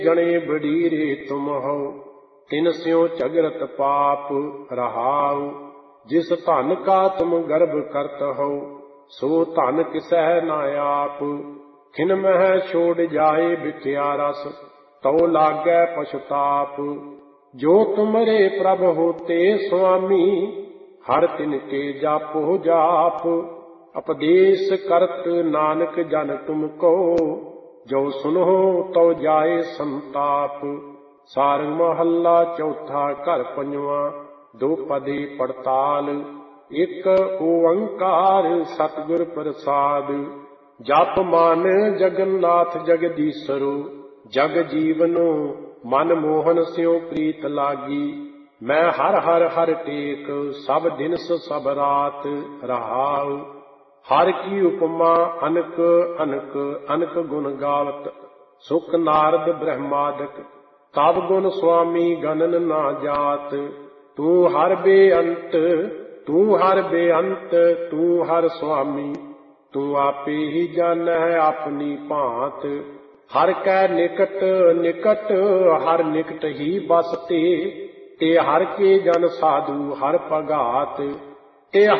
जने बडीरे तुम हो, तिन स्यों झगरत पाप रहाऊ। जिस धन का तुम गर्भ करत हो, सो धन किसै न आप। खिन मह छोड़ जाए बिख्या रस, तो लागै पछताप। जो तुमरे प्रभ होते स्वामी, हर तिनके जापो जाप। उपदेश करत नानक जन तुमको, जो सुनो तो जाए संताप। सारंग महला चौथा घर पंजवां, दो पदे पड़ताल। एक ओंकार सतगुर प्रसाद। जप मान जगन्नाथ जगदीशरो, जग जीवनो मन मोहन स्यों प्रीत लागी। मैं हर हर हर टेक, सब दिनस सब रात रहाऊ। हर की उपमा अनक अनक अनक गुण गावत, सुख नारद ब्रह्मादक। तब गुण स्वामी गणन ना जात। तू हर बेअंत, तू हर बेअंत, तू हर स्वामी। तू आपे ही जानੈ अपनी भांत। हर कै निकट निकट, हर निकट ही बसते। ते हर के जन साधु हर भगात। ते